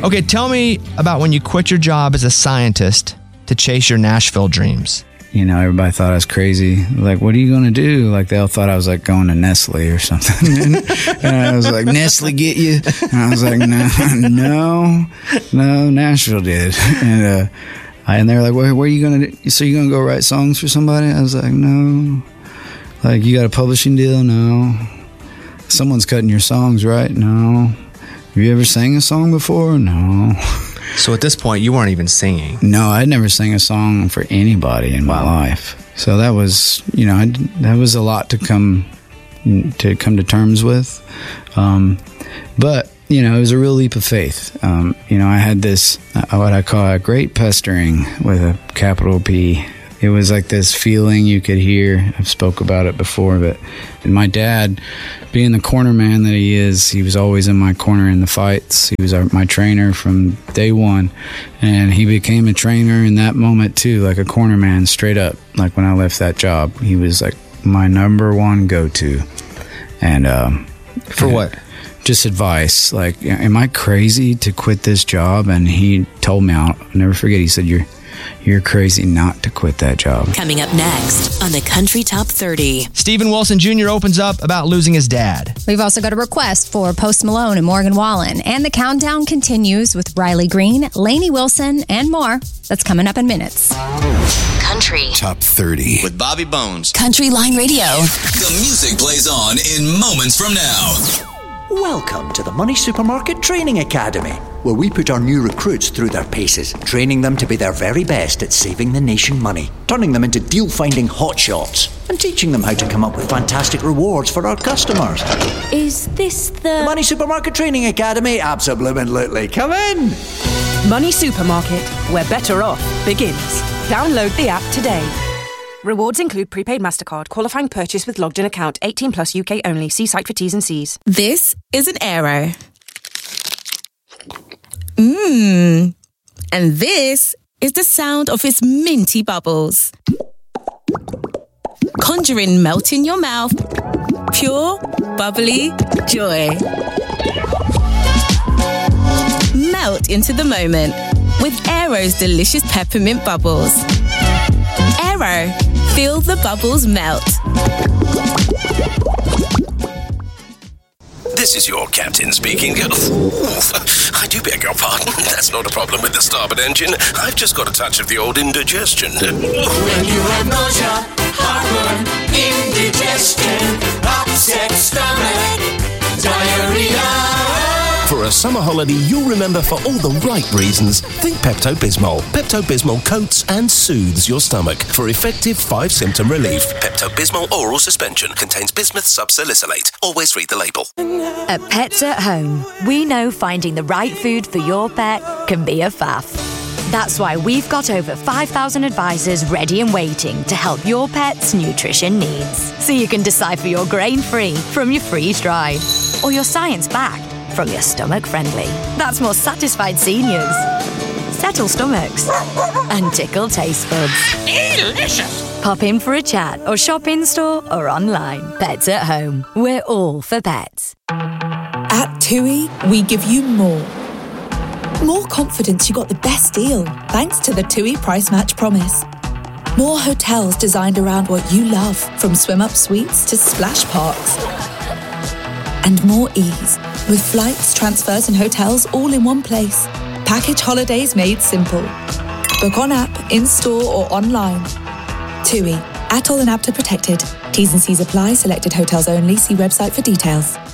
Okay, tell me about when you quit your job as a scientist to chase your Nashville dreams. You know, everybody thought I was crazy. Like, what are you going to do? Like, they all thought I was, like, going to Nestle or something. And I was like, Nestle get you? And I was like, no, Nashville did. And they were like, where are you going to do? So you going to go write songs for somebody? I was like, no. Like, you got a publishing deal? No. Someone's cutting your songs, right? No. Have you ever sang a song before? No. So at this point, you weren't even singing. No, I'd never sang a song for anybody in my life. So that was, you know, that was a lot to come to terms with. But, you know, it was a real leap of faith. You know, I had this, what I call a great pestering with a capital P. It was like this feeling you could hear. I've spoke about it before, but and my dad, being the corner man that he is, he was always in my corner in the fights. He was my trainer from day one, and he became a trainer in that moment too, like a corner man, straight up. Like when I left that job, he was like my number one go-to. And for what? Just advice. Like, am I crazy to quit this job? And he told me, I'll never forget, he said, You're crazy not to quit that job. Coming up next on the Country Top 30. Steven Wilson Jr. opens up about losing his dad. We've also got a request for Post Malone and Morgan Wallen. And the countdown continues with Riley Green, Lainey Wilson, and more. That's coming up in minutes. Country Top 30 with Bobby Bones. Country Line Radio. The music plays on in moments from now. Welcome to the Money Supermarket Training Academy, where we put our new recruits through their paces, training them to be their very best at saving the nation money, turning them into deal-finding hotshots, and teaching them how to come up with fantastic rewards for our customers. Is this The Money Supermarket Training Academy? Absolutely. Come in! Money Supermarket, where better off begins. Download the app today. Rewards include prepaid MasterCard, qualifying purchase with logged in account, 18 plus UK only. See site for T's and C's. This is an Aero. And this is the sound of its minty bubbles. Conjuring melt in your mouth. Pure, bubbly joy. Melt into the moment with Aero's delicious peppermint bubbles. Aero, feel the bubbles melt. This is your captain speaking. I do beg your pardon. That's not a problem with the starboard engine. I've just got a touch of the old indigestion. When you have nausea, heartburn, indigestion, upset stomach, diarrhea. For a summer holiday you'll remember for all the right reasons, think Pepto-Bismol. Pepto-Bismol coats and soothes your stomach for effective 5-symptom relief. Pepto-Bismol oral suspension contains bismuth subsalicylate. Always read the label. At Pets at Home, we know finding the right food for your pet can be a faff. That's why we've got over 5,000 advisors ready and waiting to help your pet's nutrition needs. So you can decipher your grain-free from your freeze-dried, or your science-backed from your stomach-friendly. That's more satisfied seniors, settle stomachs, and tickle taste buds. Delicious! Pop in for a chat or shop in-store or online. Pets at Home. We're all for pets. At TUI, we give you more. More confidence you got the best deal thanks to the TUI Price Match Promise. More hotels designed around what you love, from swim-up suites to splash parks. And more ease, with flights, transfers and hotels all in one place. Package holidays made simple. Book on app, in-store or online. TUI. Atoll and APTA protected. T's and C's apply. Selected hotels only. See website for details.